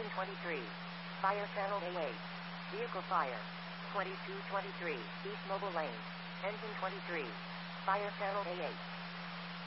Engine 23. Fire channel A8. Vehicle fire. 2223. East Mobile Lane. Engine 23. Fire channel A8.